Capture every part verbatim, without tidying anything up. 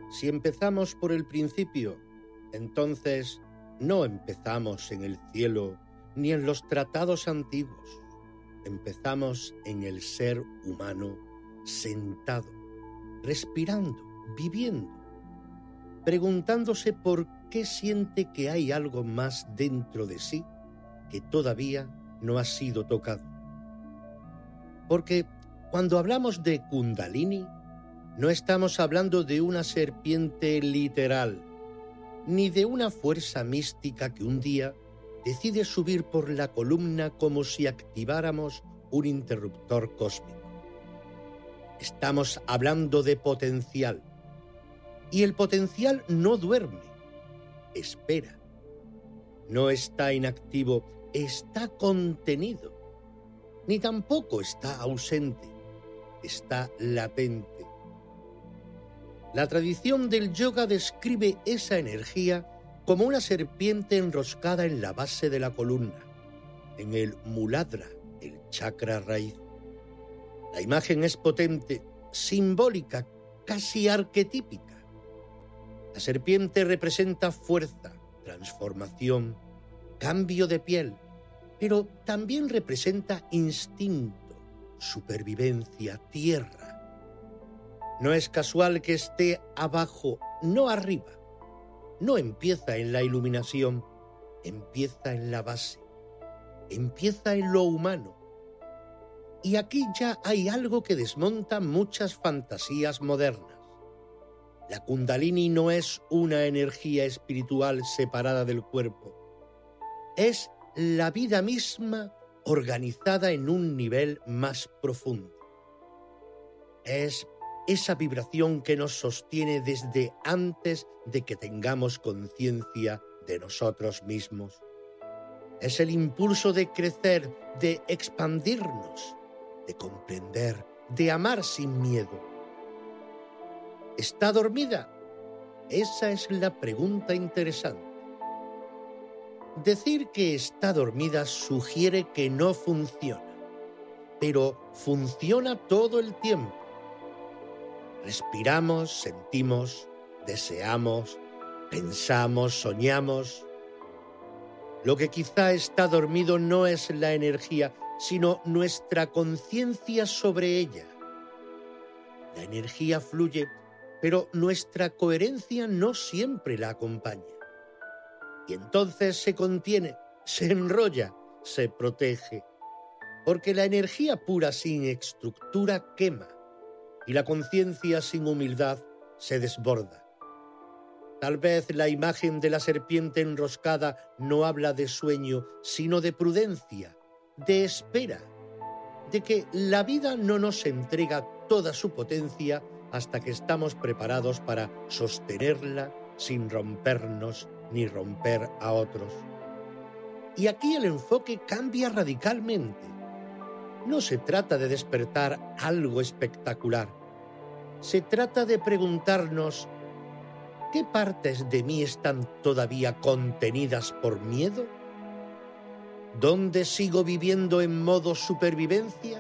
Si empezamos por el principio, entonces no empezamos en el cielo ni en los tratados antiguos. Empezamos en el ser humano sentado, respirando, viviendo, preguntándose por qué siente que hay algo más dentro de sí que todavía no ha sido tocado. Porque cuando hablamos de Kundalini, no estamos hablando de una serpiente literal, ni de una fuerza mística que un día decide subir por la columna como si activáramos un interruptor cósmico. Estamos hablando de potencial. Y el potencial no duerme, espera. No está inactivo, está contenido. Ni tampoco está ausente, está latente. La tradición del yoga describe esa energía como una serpiente enroscada en la base de la columna, en el muladra, el chakra raíz. La imagen es potente, simbólica, casi arquetípica. La serpiente representa fuerza, transformación, cambio de piel, pero también representa instinto, supervivencia, tierra. No es casual que esté abajo, no arriba. No empieza en la iluminación, empieza en la base, empieza en lo humano. Y aquí ya hay algo que desmonta muchas fantasías modernas. La Kundalini no es una energía espiritual separada del cuerpo. Es la vida misma organizada en un nivel más profundo. Es esa vibración que nos sostiene desde antes de que tengamos conciencia de nosotros mismos. Es el impulso de crecer, de expandirnos, de comprender, de amar sin miedo. ¿Está dormida? Esa es la pregunta interesante. Decir que está dormida sugiere que no funciona, pero funciona todo el tiempo. Respiramos, sentimos, deseamos, pensamos, soñamos. Lo que quizá está dormido no es la energía, sino nuestra conciencia sobre ella. La energía fluye, pero nuestra coherencia no siempre la acompaña. Y entonces se contiene, se enrolla, se protege. Porque la energía pura sin estructura quema, y la conciencia sin humildad se desborda. Tal vez la imagen de la serpiente enroscada no habla de sueño, sino de prudencia, de espera, de que la vida no nos entrega toda su potencia hasta que estamos preparados para sostenerla sin rompernos ni romper a otros. Y aquí el enfoque cambia radicalmente. No se trata de despertar algo espectacular. Se trata de preguntarnos, ¿qué partes de mí están todavía contenidas por miedo? ¿Dónde sigo viviendo en modo supervivencia?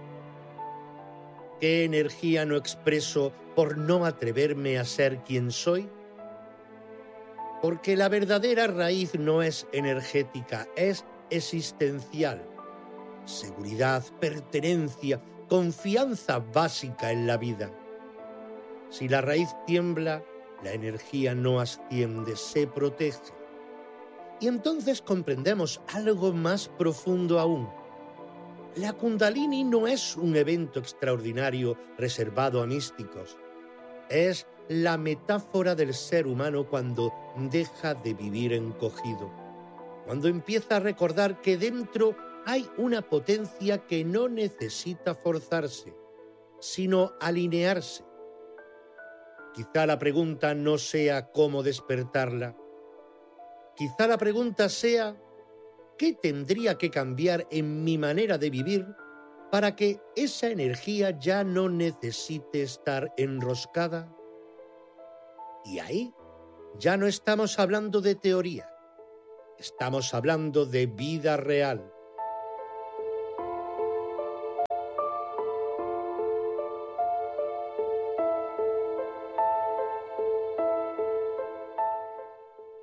¿Qué energía no expreso por no atreverme a ser quien soy? Porque la verdadera raíz no es energética, es existencial. Seguridad, pertenencia, confianza básica en la vida. Si la raíz tiembla, la energía no asciende, se protege. Y entonces comprendemos algo más profundo aún. La Kundalini no es un evento extraordinario reservado a místicos. Es la metáfora del ser humano cuando deja de vivir encogido. Cuando empieza a recordar que dentro hay una potencia que no necesita forzarse, sino alinearse. Quizá la pregunta no sea cómo despertarla. Quizá la pregunta sea, ¿qué tendría que cambiar en mi manera de vivir para que esa energía ya no necesite estar enroscada? Y ahí ya no estamos hablando de teoría, estamos hablando de vida real.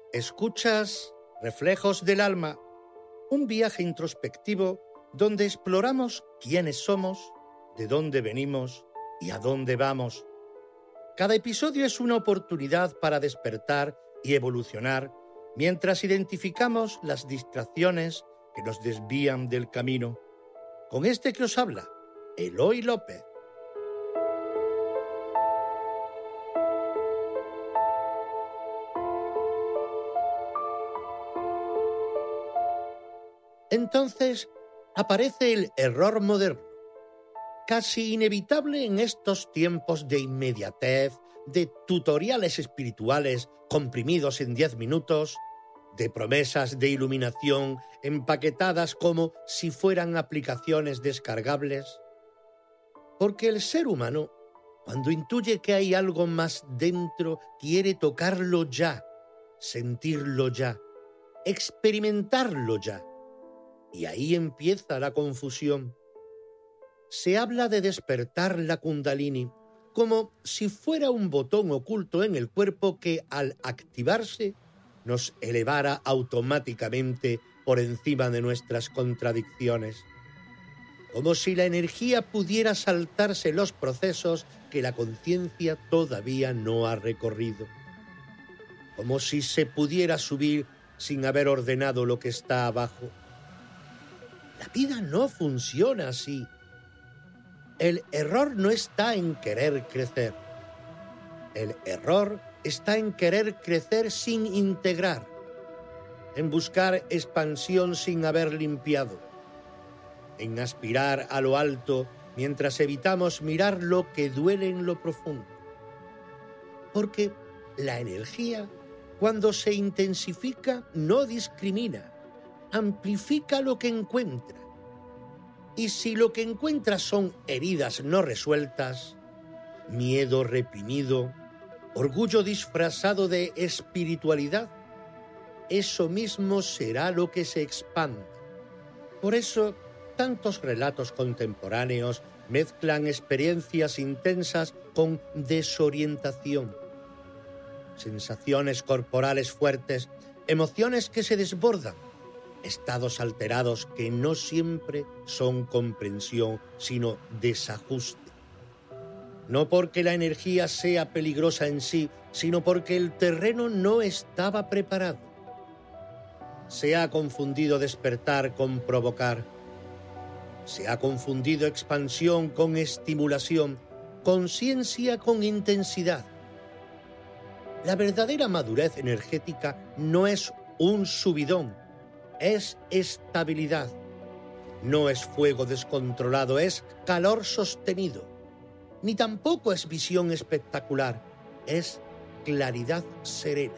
Escuchas Reflejos del Alma, un viaje introspectivo donde exploramos quiénes somos, de dónde venimos y a dónde vamos. Cada episodio es una oportunidad para despertar y evolucionar mientras identificamos las distracciones que nos desvían del camino. Con este que os habla, Eloy López. Entonces aparece el error moderno, casi inevitable en estos tiempos de inmediatez, de tutoriales espirituales comprimidos en diez minutos, de promesas de iluminación empaquetadas como si fueran aplicaciones descargables. Porque el ser humano, cuando intuye que hay algo más dentro, quiere tocarlo ya, sentirlo ya, experimentarlo ya. Y ahí empieza la confusión. Se habla de despertar la Kundalini como si fuera un botón oculto en el cuerpo que, al activarse, nos elevara automáticamente por encima de nuestras contradicciones. Como si la energía pudiera saltarse los procesos que la conciencia todavía no ha recorrido. Como si se pudiera subir sin haber ordenado lo que está abajo. La vida no funciona así. El error no está en querer crecer. El error está en querer crecer sin integrar, en buscar expansión sin haber limpiado, en aspirar a lo alto mientras evitamos mirar lo que duele en lo profundo. Porque la energía, cuando se intensifica, no discrimina, amplifica lo que encuentra. Y si lo que encuentra son heridas no resueltas, miedo reprimido, orgullo disfrazado de espiritualidad, eso mismo será lo que se expanda. Por eso, tantos relatos contemporáneos mezclan experiencias intensas con desorientación, sensaciones corporales fuertes, emociones que se desbordan, estados alterados que no siempre son comprensión, sino desajuste. No porque la energía sea peligrosa en sí, sino porque el terreno no estaba preparado. Se ha confundido despertar con provocar. Se ha confundido expansión con estimulación, conciencia con intensidad. La verdadera madurez energética no es un subidón, es estabilidad. No es fuego descontrolado, es calor sostenido. Ni tampoco es visión espectacular, es claridad serena.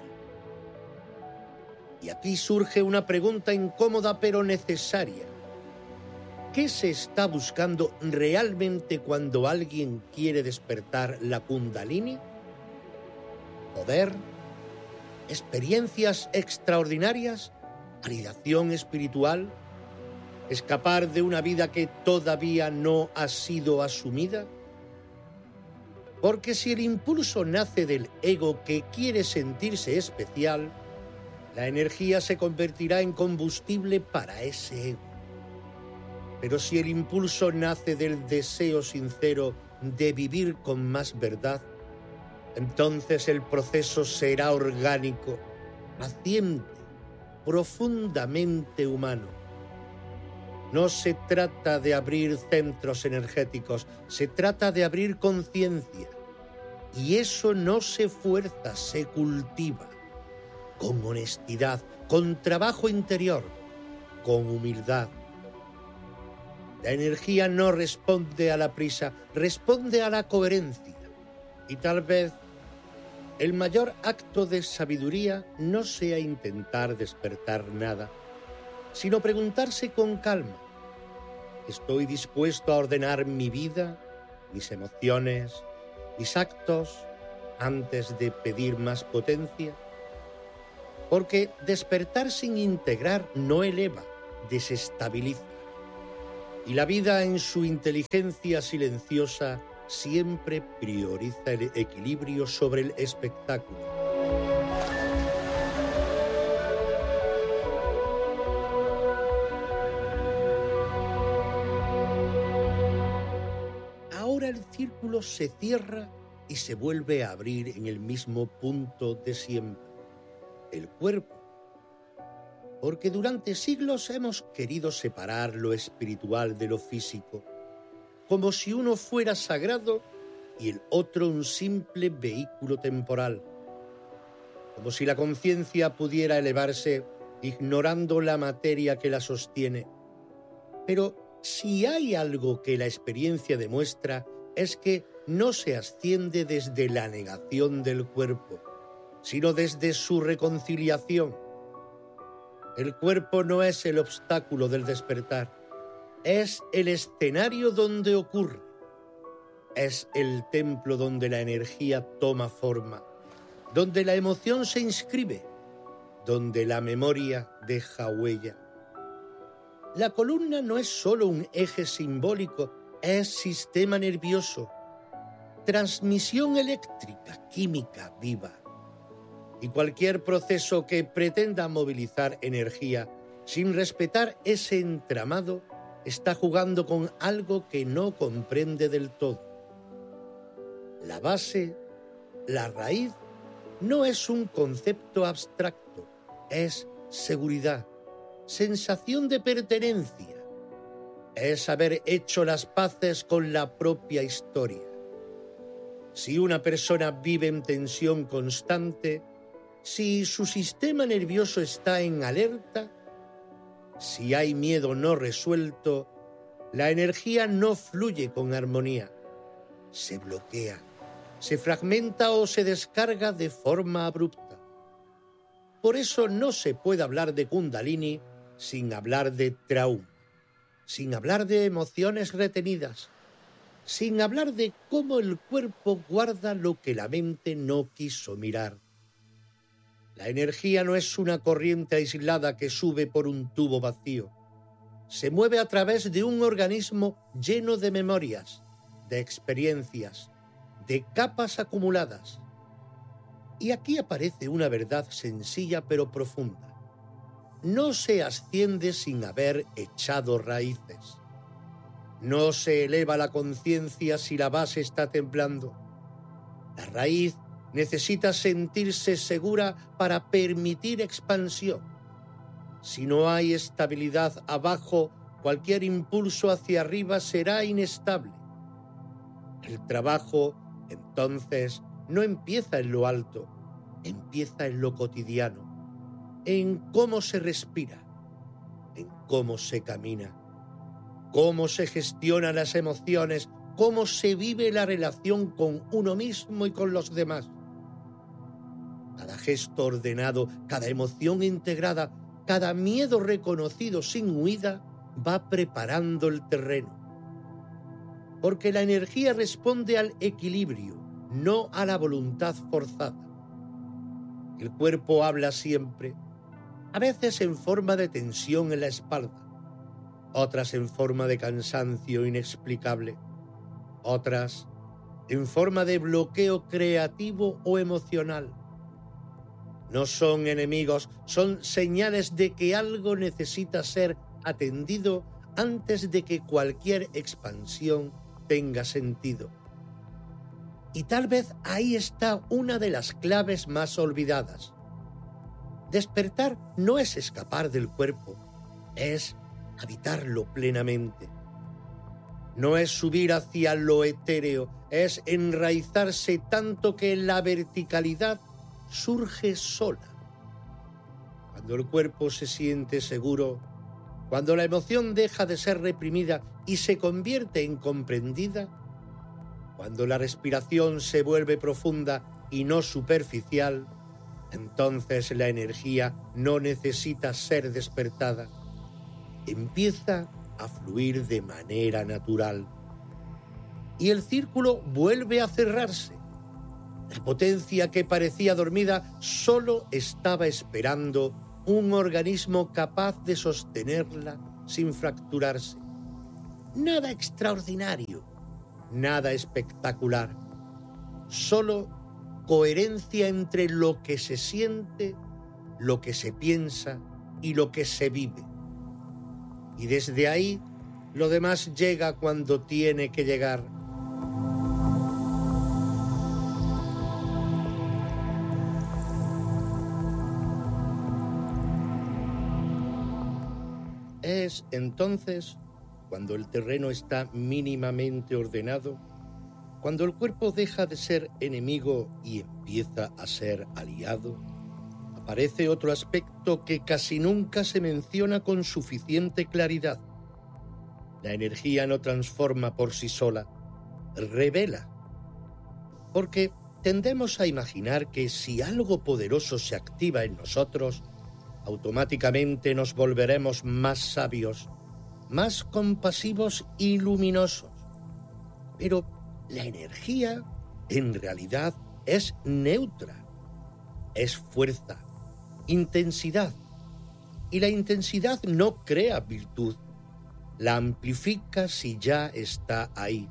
Y aquí surge una pregunta incómoda pero necesaria. ¿Qué se está buscando realmente cuando alguien quiere despertar la Kundalini? ¿Poder? ¿Experiencias extraordinarias? ¿Validación espiritual? ¿Escapar de una vida que todavía no ha sido asumida? Porque si el impulso nace del ego que quiere sentirse especial, la energía se convertirá en combustible para ese ego. Pero si el impulso nace del deseo sincero de vivir con más verdad, entonces el proceso será orgánico, paciente, profundamente humano. No se trata de abrir centros energéticos, se trata de abrir conciencia. Y eso no se fuerza, se cultiva, con honestidad, con trabajo interior, con humildad. La energía no responde a la prisa, responde a la coherencia. Y tal vez el mayor acto de sabiduría no sea intentar despertar nada, sino preguntarse con calma: ¿estoy dispuesto a ordenar mi vida, mis emociones, mis actos, antes de pedir más potencia? Porque despertar sin integrar no eleva, desestabiliza. Y la vida en su inteligencia silenciosa siempre prioriza el equilibrio sobre el espectáculo. círculo se cierra y se vuelve a abrir en el mismo punto de siempre, el cuerpo. Porque durante siglos hemos querido separar lo espiritual de lo físico, como si uno fuera sagrado y el otro un simple vehículo temporal, como si la conciencia pudiera elevarse ignorando la materia que la sostiene. Pero si hay algo que la experiencia demuestra es que no se asciende desde la negación del cuerpo, sino desde su reconciliación. El cuerpo no es el obstáculo del despertar, es el escenario donde ocurre, es el templo donde la energía toma forma, donde la emoción se inscribe, donde la memoria deja huella. La columna no es solo un eje simbólico, es sistema nervioso, transmisión eléctrica, química viva. Y cualquier proceso que pretenda movilizar energía sin respetar ese entramado está jugando con algo que no comprende del todo. La base, la raíz, no es un concepto abstracto, es seguridad, sensación de pertenencia, es haber hecho las paces con la propia historia. Si una persona vive en tensión constante, si su sistema nervioso está en alerta, si hay miedo no resuelto, la energía no fluye con armonía, se bloquea, se fragmenta o se descarga de forma abrupta. Por eso no se puede hablar de Kundalini sin hablar de trauma, sin hablar de emociones retenidas, sin hablar de cómo el cuerpo guarda lo que la mente no quiso mirar. La energía no es una corriente aislada que sube por un tubo vacío. Se mueve a través de un organismo lleno de memorias, de experiencias, de capas acumuladas. Y aquí aparece una verdad sencilla pero profunda. No se asciende sin haber echado raíces. No se eleva la conciencia si la base está temblando. La raíz necesita sentirse segura para permitir expansión. Si no hay estabilidad abajo, cualquier impulso hacia arriba será inestable. El trabajo, entonces, no empieza en lo alto, empieza en lo cotidiano, en cómo se respira, en cómo se camina, cómo se gestionan las emociones, cómo se vive la relación con uno mismo y con los demás. Cada gesto ordenado, cada emoción integrada, cada miedo reconocido sin huida va preparando el terreno. Porque la energía responde al equilibrio, no a la voluntad forzada. El cuerpo habla siempre, a veces en forma de tensión en la espalda, otras en forma de cansancio inexplicable, otras en forma de bloqueo creativo o emocional. No son enemigos, son señales de que algo necesita ser atendido antes de que cualquier expansión tenga sentido. Y tal vez ahí está una de las claves más olvidadas. Despertar no es escapar del cuerpo, es habitarlo plenamente. No es subir hacia lo etéreo, es enraizarse tanto que la verticalidad surge sola. Cuando el cuerpo se siente seguro, cuando la emoción deja de ser reprimida y se convierte en comprendida, cuando la respiración se vuelve profunda y no superficial, entonces la energía no necesita ser despertada. Empieza a fluir de manera natural. Y el círculo vuelve a cerrarse. La potencia que parecía dormida solo estaba esperando un organismo capaz de sostenerla sin fracturarse. Nada extraordinario, nada espectacular, solo coherencia entre lo que se siente, lo que se piensa y lo que se vive. Y desde ahí, lo demás llega cuando tiene que llegar. Es entonces cuando el terreno está mínimamente ordenado, cuando el cuerpo deja de ser enemigo y empieza a ser aliado. Aparece otro aspecto que casi nunca se menciona con suficiente claridad. La energía no transforma por sí sola, revela. Porque tendemos a imaginar que si algo poderoso se activa en nosotros, automáticamente nos volveremos más sabios, más compasivos y luminosos. Pero la energía, en realidad, es neutra. Es fuerza, intensidad. Y la intensidad no crea virtud. La amplifica si ya está ahí.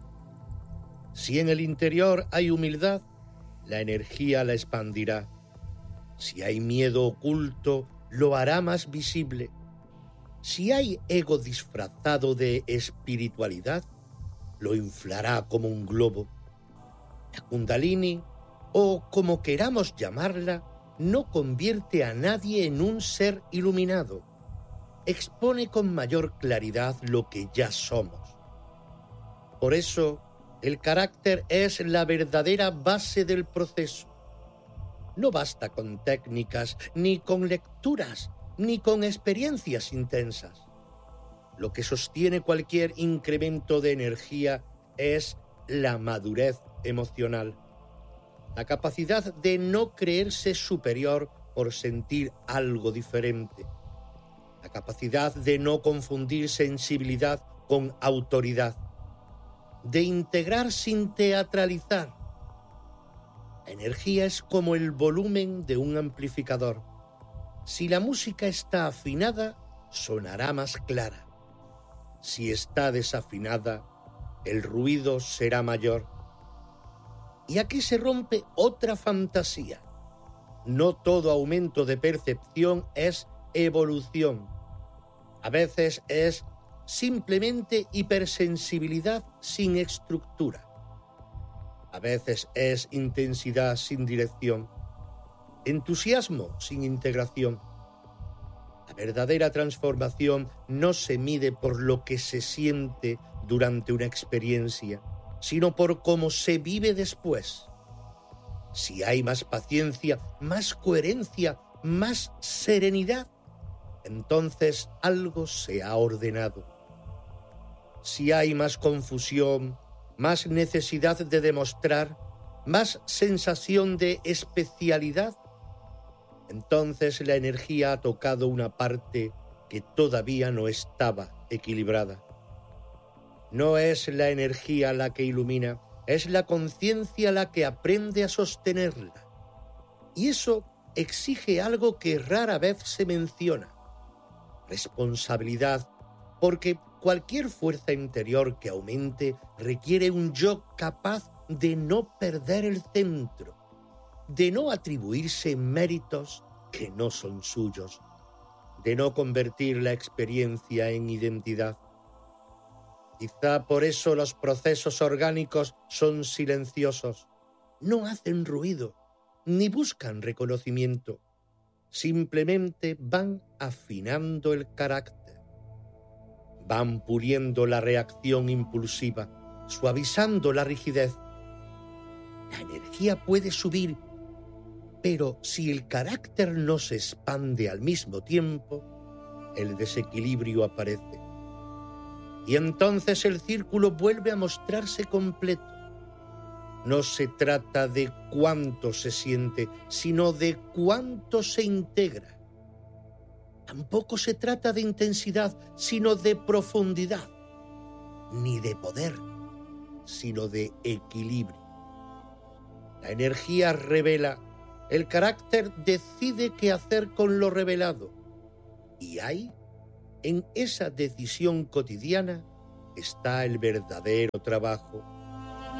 Si en el interior hay humildad, la energía la expandirá. Si hay miedo oculto, lo hará más visible. Si hay ego disfrazado de espiritualidad, lo inflará como un globo. La Kundalini, o como queramos llamarla, no convierte a nadie en un ser iluminado. Expone con mayor claridad lo que ya somos. Por eso, el carácter es la verdadera base del proceso. No basta con técnicas, ni con lecturas, ni con experiencias intensas. Lo que sostiene cualquier incremento de energía es la madurez emocional, la capacidad de no creerse superior por sentir algo diferente, la capacidad de no confundir sensibilidad con autoridad, de integrar sin teatralizar. La energía es como el volumen de un amplificador. Si la música está afinada, sonará más clara. Si está desafinada, el ruido será mayor. Y aquí se rompe otra fantasía. No todo aumento de percepción es evolución. A veces es simplemente hipersensibilidad sin estructura. A veces es intensidad sin dirección, entusiasmo sin integración. La verdadera transformación no se mide por lo que se siente durante una experiencia, sino por cómo se vive después. Si hay más paciencia, más coherencia, más serenidad, entonces algo se ha ordenado. Si hay más confusión, más necesidad de demostrar, más sensación de especialidad, entonces la energía ha tocado una parte que todavía no estaba equilibrada. No es la energía la que ilumina, es la conciencia la que aprende a sostenerla. Y eso exige algo que rara vez se menciona: responsabilidad, porque cualquier fuerza interior que aumente requiere un yo capaz de no perder el centro, de no atribuirse méritos que no son suyos, de no convertir la experiencia en identidad. Quizá por eso los procesos orgánicos son silenciosos, no hacen ruido, ni buscan reconocimiento, simplemente van afinando el carácter, van puliendo la reacción impulsiva, suavizando la rigidez. La energía puede subir, pero si el carácter no se expande al mismo tiempo, el desequilibrio aparece. Y entonces el círculo vuelve a mostrarse completo. No se trata de cuánto se siente, sino de cuánto se integra. Tampoco se trata de intensidad, sino de profundidad. Ni de poder, sino de equilibrio. La energía revela, el carácter decide qué hacer con lo revelado. Y hay, en esa decisión cotidiana, está el verdadero trabajo.